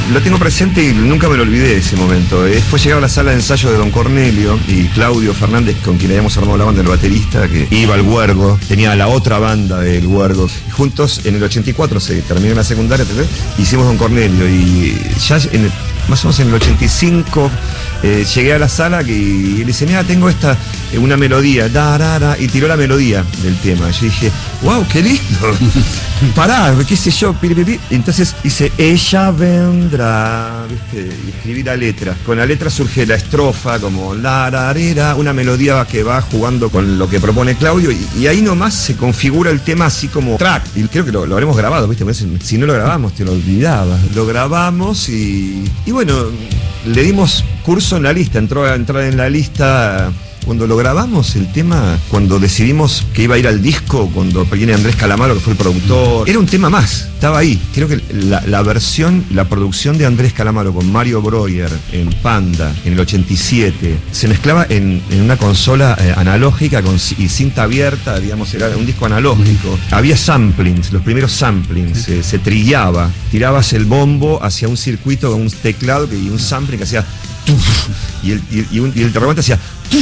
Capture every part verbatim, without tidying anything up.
lo tengo presente y nunca me lo olvidé de ese momento. Eh, fue llegar a la sala de ensayo de Don Cornelio y Claudio Fernández, con quien habíamos armado la banda, el baterista, que iba al Huergo, tenía la otra banda del Huergo. Juntos en el ochenta y cuatro se terminó la secundaria, hicimos Don Cornelio y ya en el, más o menos en el ochenta y cinco eh, llegué a la sala que, y le dice, mira, tengo esta, eh, una melodía, da, da, da, y tiró la melodía del tema. Yo dije, wow, qué lindo. Pará, qué sé yo, pi, pi, pi. Entonces dice, ella vendrá, ¿viste? Y escribí la letra. Con la letra surge la estrofa, como la, la, la, una melodía que va jugando con lo que propone Claudio, y, y ahí nomás se configura el tema así como track. Y creo que lo, lo habremos grabado, ¿viste? Si no lo grabamos, te lo olvidabas. Lo grabamos y, y bueno, le dimos curso en la lista, entró a entrar en la lista. Cuando lo grabamos, el tema, cuando decidimos que iba a ir al disco, cuando viene Andrés Calamaro, que fue el productor, era un tema más, estaba ahí. Creo que la, la versión, la producción de Andrés Calamaro con Mario Breuer en Panda, en el ochenta y siete, se mezclaba en, en una consola eh, analógica con, y cinta abierta, digamos, era un disco analógico. Había samplings, los primeros samplings, eh, se trillaba, tirabas el bombo hacia un circuito con un teclado y un sampling que hacía... Y el, y, y, un, y el interrogante hacía...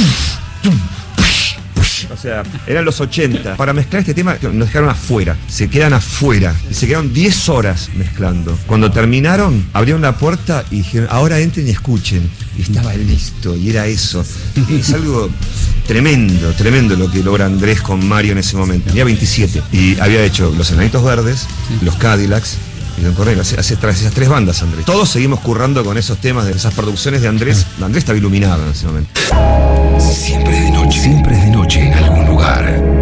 O sea, eran los ochenta. Para mezclar este tema nos dejaron afuera. Se quedan afuera. Y se quedaron diez horas mezclando. Cuando terminaron, abrieron la puerta y dijeron, ahora entren y escuchen. Y estaba listo, y era eso. Es algo tremendo, tremendo lo que logra Andrés con Mario en ese momento. Tenía veintisiete. Y había hecho Los Enanitos Verdes, Los Cadillacs y Don Cornelio. Hace, hace esas tres bandas, Andrés. Todos seguimos currando con esos temas, de esas producciones de Andrés. Andrés estaba iluminado en ese momento. Siempre de noche. Siempre es de noche en algún lugar.